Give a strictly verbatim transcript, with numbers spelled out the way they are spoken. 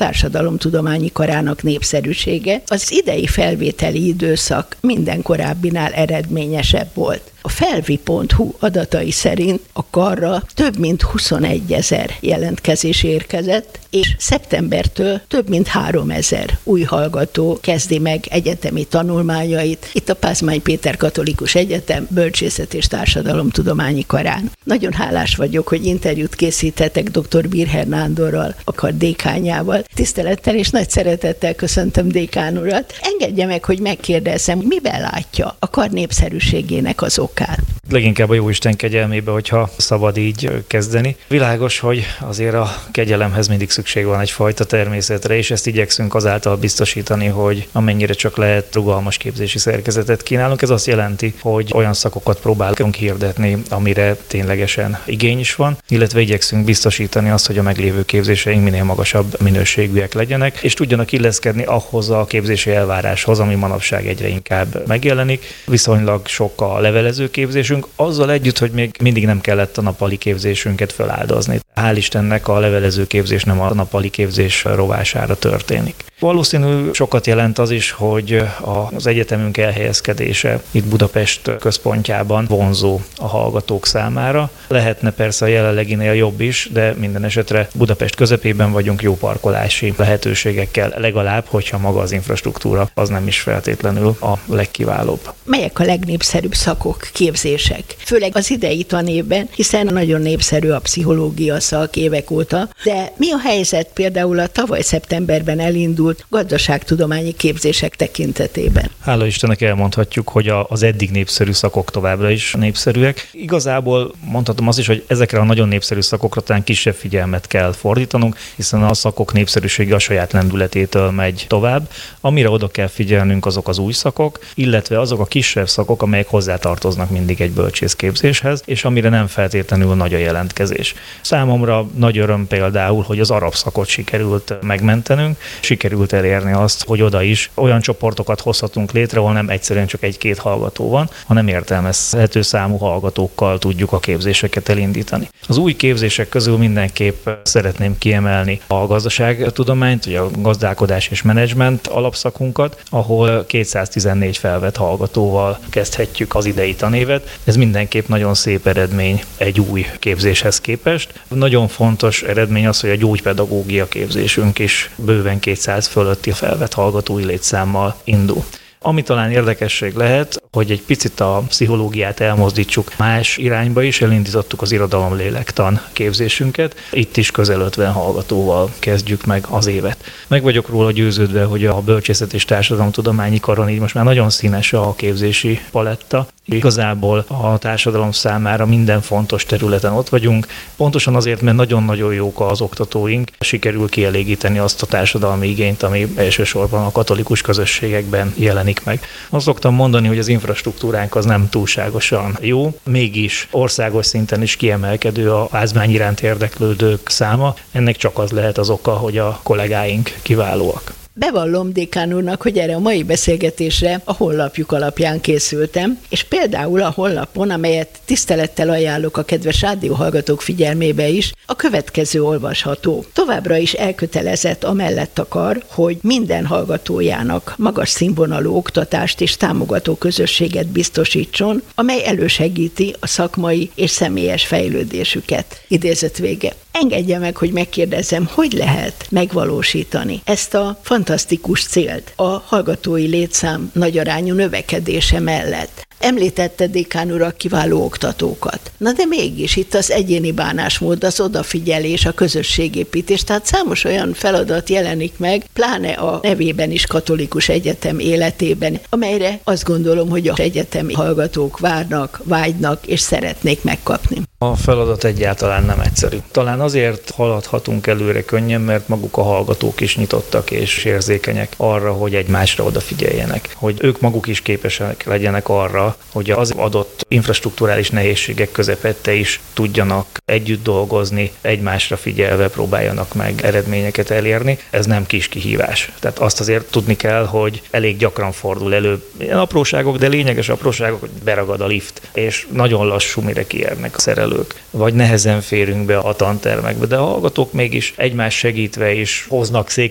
Társadalomtudományi Karának népszerűsége az idei felvételi időszak minden korábbinál eredményesebb volt. A felvi pont hu adatai szerint a karra több mint huszonegyezer jelentkezés érkezett, és szeptembertől több mint háromezer új hallgató kezdi meg egyetemi tanulmányait itt a Pázmány Péter Katolikus Egyetem Bölcsészet és Társadalomtudományi Karán. Nagyon hálás vagyok, hogy interjút készíthetek dr. Birher Nándorral, a kar dékánjával. Tisztelettel és nagy szeretettel köszöntöm dékán urat. Engedje meg, hogy megkérdezzem, miben látja a kar népszerűségének az okát? Leginkább a Jóisten kegyelmébe, hogyha szabad így kezdeni. Világos, hogy azért a kegyelemhez mindig szükség van egyfajta természetre, és ezt igyekszünk azáltal biztosítani, hogy amennyire csak lehet rugalmas képzési szerkezetet kínálunk. Ez azt jelenti, hogy olyan szakokat próbálunk hirdetni, amire ténylegesen igény is van, illetve igyekszünk biztosítani azt, hogy a meglévő képzéseink minél magasabb minőségűek legyenek, és tudjanak illeszkedni ahhoz a képzési elváráshoz, ami manapság egyre inkább megjelenik. Viszonylag sok a levelező képzésünk, azzal együtt, hogy még mindig nem kellett a nappali képzésünket feláldozni. Hál' Istennek a levelező képzés nem a nappali képzés rovására történik. Valószínű sokat jelent az is, hogy az egyetemünk elhelyezkedése itt Budapest központjában vonzó a hallgatók számára. Lehetne persze a jelenleginél jobb is, de minden esetre Budapest közepében vagyunk, jó parkolási lehetőségekkel, legalább, hogyha maga az infrastruktúra az nem is feltétlenül a legkiválóbb. Melyek a legnépszerűbb szakok, képzések? Főleg az idei tanévben, hiszen nagyon népszerű a pszichológia szak évek óta, de mi a helyzet például a tavaly szeptemberben elindult gazdaságtudományi képzések tekintetében? Hála Istennek elmondhatjuk, hogy az eddig népszerű szakok továbbra is népszerűek. Igazából mondhatom azt is, hogy ezekre a nagyon népszerű szakokra talán kisebb figyelmet kell fordítanunk, hiszen a szakok népszerűsége a saját lendületétől megy tovább. Amire oda kell figyelnünk, azok az új szakok, illetve azok a kisebb szakok, amelyek hozzátartoznak mindig egy bölcsészképzéshez, és amire nem feltétlenül nagy a jelentkezés. Számomra nagy öröm például, hogy az arab szakot sikerült megmentenünk, sikerült elérni azt, hogy oda is olyan csoportokat hozhatunk létre, ahol nem egyszerűen csak egy-két hallgató van, hanem értelmezhető számú hallgatókkal tudjuk a képzéseket elindítani. Az új képzések közül mindenképp szeretném kiemelni a gazdaságtudományt, vagy a gazdálkodás és menedzsment alapszakunkat, ahol kétszáztizennégy felvett hallgatóval kezdhetjük az idei tanévet. Ez mindenképp nagyon szép eredmény egy új képzéshez képest. Nagyon fontos eredmény az, hogy a gyógypedagógia képzésünk is bőven kétszáz fölötti felvett hallgatói létszámmal indul. Ami talán érdekesség lehet, hogy egy picit a pszichológiát elmozdítsuk más irányba is, elindítottuk az irodalomlélektan képzésünket. Itt is közel ötven hallgatóval kezdjük meg az évet. Meg vagyok róla győződve, hogy a Bölcsészet és Társadalomtudományi Karon így most már nagyon színes a képzési paletta. Igazából a társadalom számára minden fontos területen ott vagyunk, pontosan azért, mert nagyon-nagyon jók az oktatóink, sikerül kielégíteni azt a társadalmi igényt, ami elsősorban a katolikus közösségekben jelenik meg. Azt szoktam mondani, hogy az infrastruktúránk az nem túlságosan jó, mégis országos szinten is kiemelkedő a Pázmány iránt érdeklődők száma. Ennek csak az lehet az oka, hogy a kollégáink kiválóak. Bevallom dékán úrnak, hogy erre a mai beszélgetésre a honlapjuk alapján készültem, és például a honlapon, amelyet tisztelettel ajánlok a kedves rádióhallgatók figyelmébe is, a következő olvasható. Továbbra is elkötelezett amellett a kar, hogy minden hallgatójának magas színvonalú oktatást és támogató közösséget biztosítson, amely elősegíti a szakmai és személyes fejlődésüket. Idézet vége. Engedje meg, hogy megkérdezzem, hogy lehet megvalósítani ezt a fantasztikus célt a hallgatói létszám nagyarányú növekedése mellett. Említette dékán úr a kiváló oktatókat. Na de mégis itt az egyéni bánásmód, az odafigyelés, a közösségépítés, tehát számos olyan feladat jelenik meg, pláne a nevében is Katolikus Egyetem életében, amelyre azt gondolom, hogy az egyetemi hallgatók várnak, vágynak és szeretnék megkapni. A feladat egyáltalán nem egyszerű. Talán azért haladhatunk előre könnyen, mert maguk a hallgatók is nyitottak és érzékenyek arra, hogy egymásra odafigyeljenek. Hogy ők maguk is képesek legyenek arra, hogy az adott infrastrukturális nehézségek közepette is tudjanak együtt dolgozni, egymásra figyelve próbáljanak meg eredményeket elérni. Ez nem kis kihívás. Tehát azt azért tudni kell, hogy elég gyakran fordul elő ilyen apróságok, de lényeges apróságok, hogy beragad a lift, és nagyon lassú, mire kiérnek a szerelők, vagy nehezen férünk be a tantermekbe, de a hallgatók mégis egymás segítve is hoznak